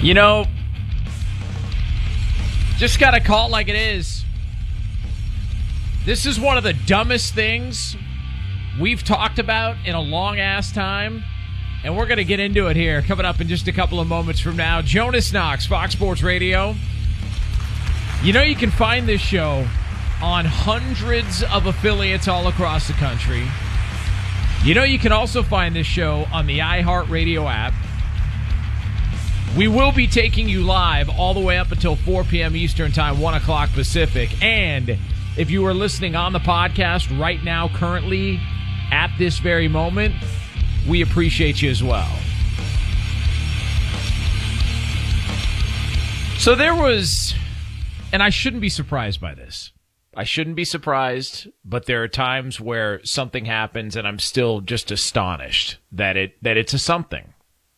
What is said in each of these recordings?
You know, just got to call it like it is. This is one of the dumbest things we've talked about in a long-ass time, and we're going to get into it here coming up in just a couple of moments from now. Jonas Knox, Fox Sports Radio. You know you can find this show on hundreds of affiliates all across the country. You know you can also find this show on the iHeartRadio app. We will be taking you live all the way up until 4 p.m. Eastern Time, 1 o'clock Pacific. And if you are listening on the podcast right now, currently, at this very moment, we appreciate you as well. So there was, and I shouldn't be surprised by this. I shouldn't be surprised, but there are times where something happens and I'm still just astonished that it's a something.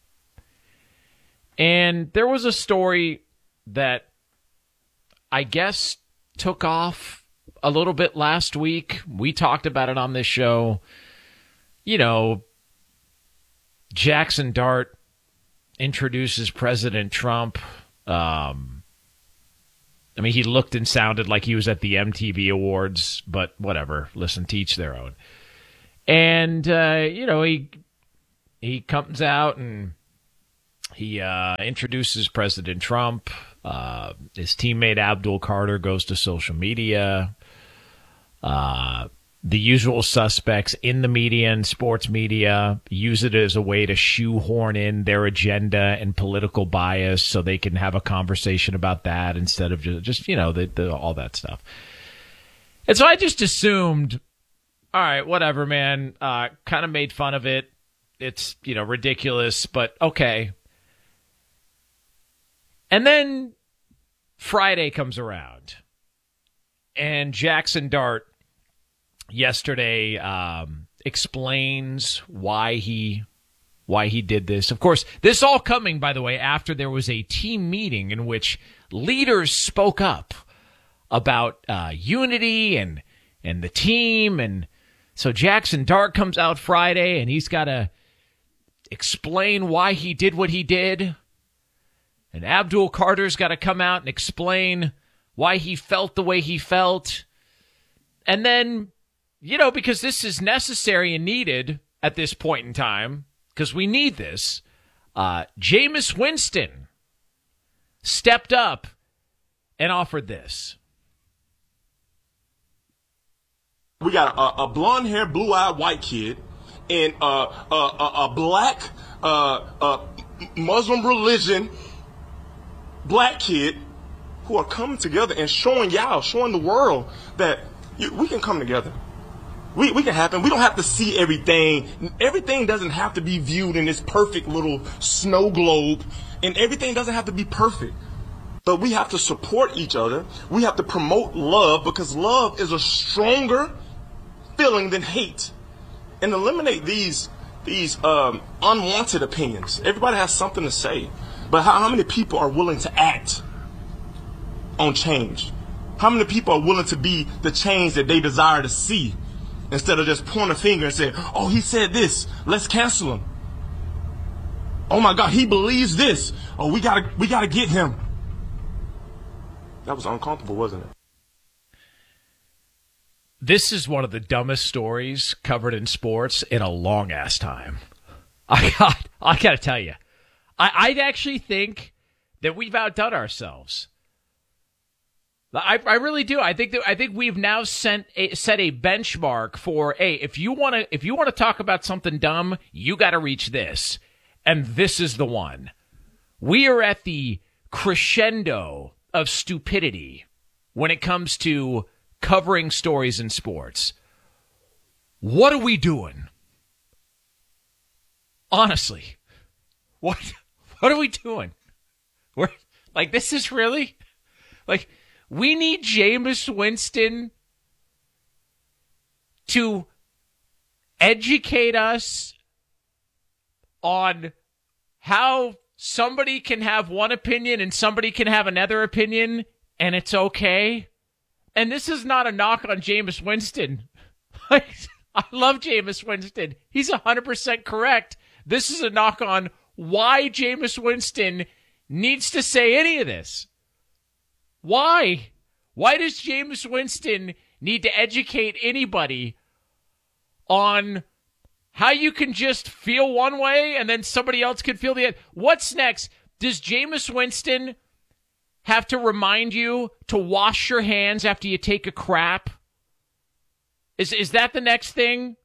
And there was a story that I guess took off a little bit last week. We talked about it on this show. You know, Jackson Dart introduces President Trump. I mean, he looked and sounded like he was at the MTV Awards, but whatever. Listen, to each their own. And, you know, he comes out and he introduces President Trump. His teammate Abdul Carter goes to social media. The usual suspects in the media and sports media use it as a way to shoehorn in their agenda and political bias so they can have a conversation about that instead of just you know, all that stuff. And so I just assumed, all right, whatever, man, kind of made fun of it. It's, you know, ridiculous, but okay. And then Friday comes around, and Jackson Dart yesterday explains why he did this. Of course, this all coming, by the way, after there was a team meeting in which leaders spoke up about unity and the team. And so Jackson Dart comes out Friday, and he's got to explain why he did what he did. And Abdul Carter's got to come out and explain why he felt the way he felt. And then, you know, because this is necessary and needed at this point in time, because we need this, Jameis Winston stepped up and offered this. We got a blonde-haired, blue-eyed white kid and a black Muslim religion black kid who are coming together and showing the world that we can come together. We can happen. We don't have to see everything. Everything doesn't have to be viewed in this perfect little snow globe, and everything doesn't have to be perfect. But we have to support each other. We have to promote love, because love is a stronger feeling than hate. And eliminate these unwanted opinions. Everybody has something to say. But how many people are willing to act on change? How many people are willing to be the change that they desire to see, instead of just pointing a finger and saying, oh, he said this, let's cancel him. Oh my God, he believes this. Oh, we gotta get him. That was uncomfortable, wasn't it? This is one of the dumbest stories covered in sports in a long-ass time. I gotta tell you. I actually think that we've outdone ourselves. I really do. I think we've now set a benchmark for, hey, if you want to talk about something dumb, you got to reach this, and this is the one. We are at the crescendo of stupidity when it comes to covering stories in sports. What are we doing? Honestly, what are we doing? We're like, this is really like, we need Jameis Winston to educate us on how somebody can have one opinion and somebody can have another opinion, and it's okay. And this is not a knock on Jameis Winston. I love Jameis Winston. He's 100% correct. This is a knock on why Jameis Winston needs to say any of this. Why? Why does Jameis Winston need to educate anybody on how you can just feel one way and then somebody else can feel the other? What's next? Does Jameis Winston have to remind you to wash your hands after you take a crap? Is that the next thing?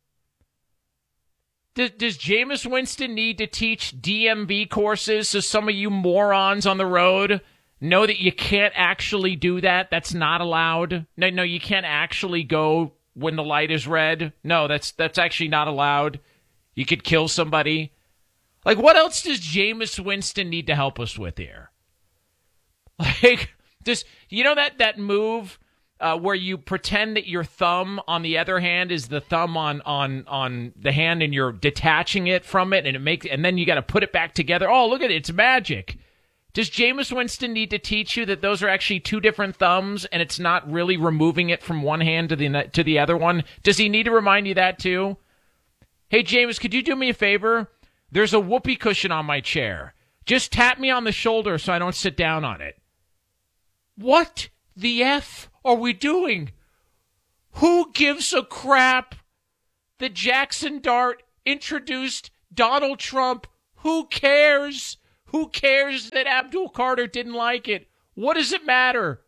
Does Jameis Winston need to teach DMV courses so some of you morons on the road know that you can't actually do that? That's not allowed. No, you can't actually go when the light is red. No, that's actually not allowed. You could kill somebody. Like, what else does Jameis Winston need to help us with here? Like, that move where you pretend that your thumb on the other hand is the thumb on the hand, and you're detaching it from it, and then you got to put it back together. Oh, look at it, it's magic. Does Jameis Winston need to teach you that those are actually two different thumbs, and it's not really removing it from one hand to the other one? Does he need to remind you that too? Hey, Jameis, could you do me a favor? There's a whoopee cushion on my chair. Just tap me on the shoulder so I don't sit down on it. What the F are we doing? Who gives a crap that Jackson Dart introduced Donald Trump? Who cares? Who cares that Abdul Carter didn't like it? What does it matter?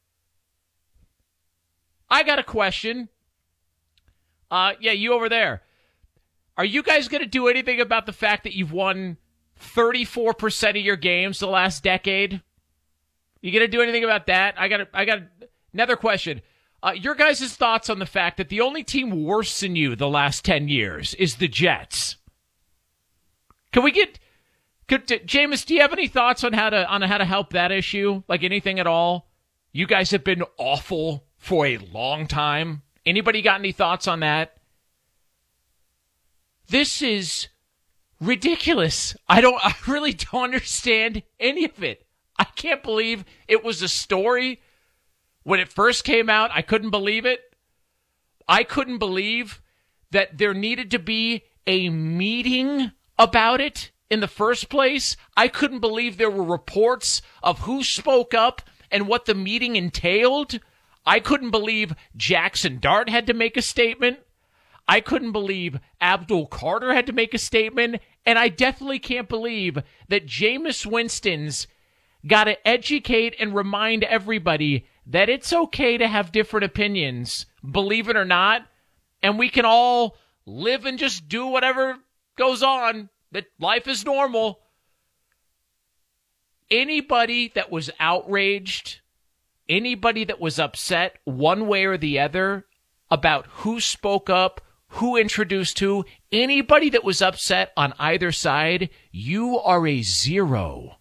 I got a question. You over there. Are you guys going to do anything about the fact that you've won 34% of your games the last decade? You going to do anything about that? I got another question. Your guys' thoughts on the fact that the only team worse than you the last 10 years is the Jets. Jameis, do you have any thoughts on how to help that issue? Like anything at all? You guys have been awful for a long time. Anybody got any thoughts on that? This is ridiculous. I really don't understand any of it. I can't believe it was a story. When it first came out, I couldn't believe it. I couldn't believe that there needed to be a meeting about it in the first place. I couldn't believe there were reports of who spoke up and what the meeting entailed. I couldn't believe Jackson Dart had to make a statement. I couldn't believe Abdul Carter had to make a statement. And I definitely can't believe that Jameis Winston's got to educate and remind everybody that it's okay to have different opinions, believe it or not, and we can all live and just do whatever goes on, that life is normal. Anybody that was outraged, anybody that was upset one way or the other about who spoke up, who introduced who, anybody that was upset on either side, you are a zero.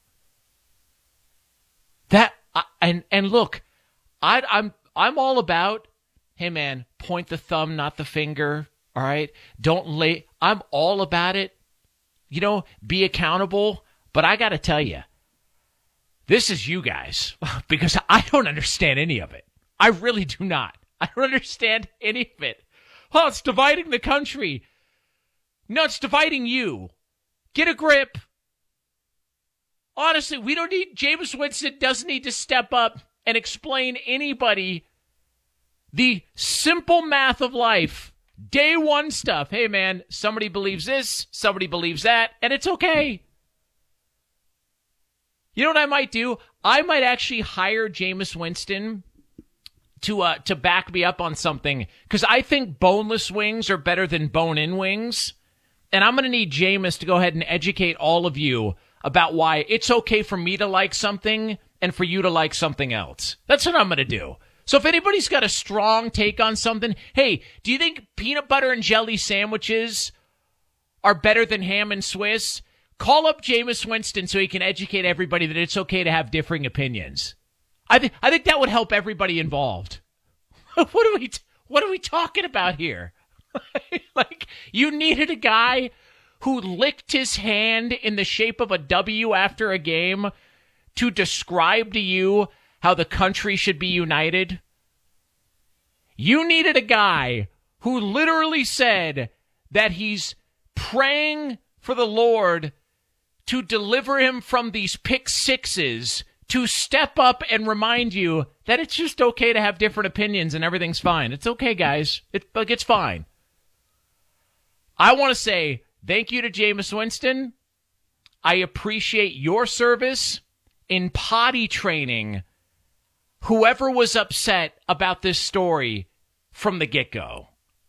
Look, I'm all about, hey man, point the thumb, not the finger. All right, I'm all about it. Be accountable. But I got to tell you, this is you guys, because I don't understand any of it. I really do not. I don't understand any of it. Oh, it's dividing the country. No, it's dividing you. Get a grip. Honestly, Jameis Winston doesn't need to step up and explain anybody the simple math of life. Day one stuff. Hey, man, somebody believes this, somebody believes that, and it's okay. You know what I might do? I might actually hire Jameis Winston to back me up on something, because I think boneless wings are better than bone-in wings, and I'm going to need Jameis to go ahead and educate all of you about why it's okay for me to like something and for you to like something else. That's what I'm going to do. So if anybody's got a strong take on something, hey, do you think peanut butter and jelly sandwiches are better than ham and Swiss? Call up Jameis Winston so he can educate everybody that it's okay to have differing opinions. I think that would help everybody involved. What are we talking about here? Like, you needed a guy who licked his hand in the shape of a W after a game to describe to you how the country should be united? You needed a guy who literally said that he's praying for the Lord to deliver him from these pick sixes to step up and remind you that it's just okay to have different opinions and everything's fine. It's okay, guys. It's fine. I want to say thank you to Jameis Winston. I appreciate your service in potty training whoever was upset about this story from the get-go.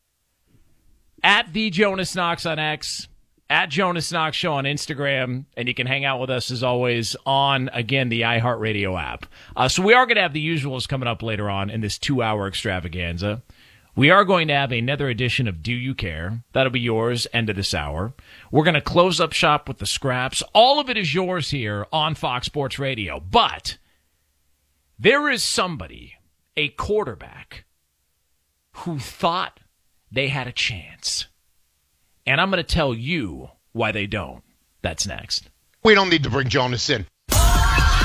At the Jonas Knox on X, at Jonas Knox Show on Instagram, and you can hang out with us as always on, again, the iHeartRadio app. So we are going to have the usuals coming up later on in this 2-hour extravaganza. We are going to have another edition of Do You Care? That'll be yours, end of this hour. We're going to close up shop with the scraps. All of it is yours here on Fox Sports Radio. But there is somebody, a quarterback, who thought they had a chance. And I'm going to tell you why they don't. That's next. We don't need to bring Jonas in.